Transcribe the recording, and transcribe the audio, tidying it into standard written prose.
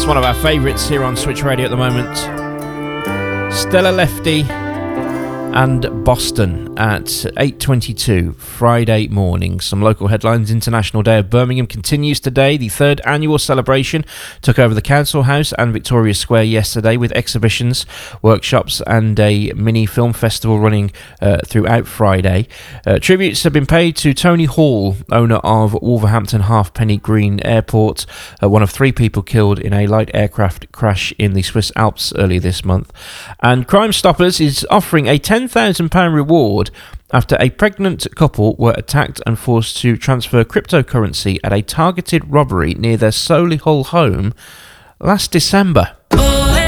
It's one of our favourites here on Switch Radio at the moment. Stella Lefty and Boston at 8:22 Friday morning. Some local headlines. International Day of Birmingham continues today. The third annual celebration took over the Council House and Victoria Square yesterday with exhibitions, workshops and a mini film festival running throughout Friday. Tributes have been paid to Tony Hall, owner of Wolverhampton Halfpenny Green Airport, one of 3 people killed in a light aircraft crash in the Swiss Alps earlier this month. And Crime Stoppers is offering a £10,000 reward after a pregnant couple were attacked and forced to transfer cryptocurrency at a targeted robbery near their Solihull home last December.